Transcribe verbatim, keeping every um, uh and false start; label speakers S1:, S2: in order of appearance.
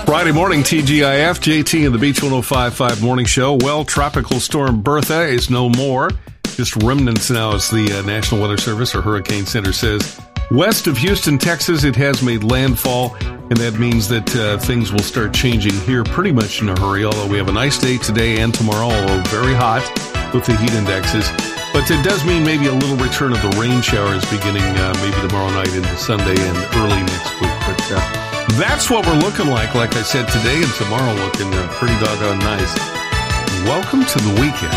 S1: Friday morning, T G I F, J T and the Beach one oh five point five Morning Show. Well, Tropical Storm Bertha is no more. Just remnants now, as the uh, National Weather Service or Hurricane Center says. West of Houston, Texas, it has made landfall, and that means that uh, things will start changing here pretty much in a hurry, although we have a nice day today and tomorrow, although very hot with the heat indexes. But it does mean maybe a little return of the rain showers beginning uh, maybe tomorrow night into Sunday and early next week. But uh, that's what we're looking like, like I said, today and tomorrow looking uh, pretty doggone nice. Welcome to the weekend.